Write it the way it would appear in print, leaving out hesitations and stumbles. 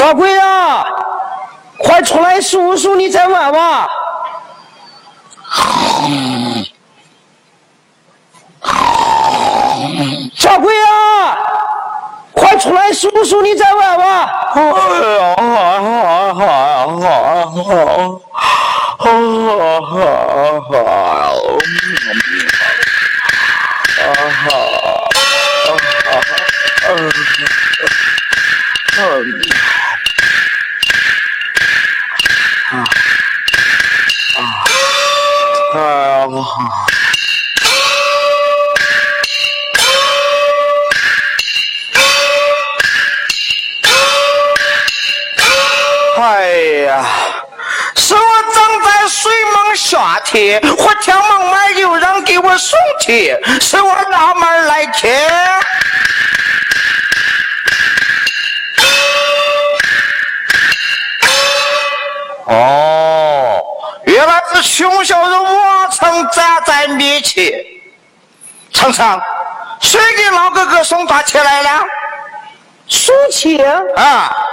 掌柜呀，快出来数数，你再玩吧。掌柜呀，快出来数数，你再玩吧。哎呀，是我正在睡梦下体，或天梦外有人给我送去，是我纳闷来听。哦，原来是穷小的我曾站在面前。程程，谁给老哥哥送大钱来了？送钱啊！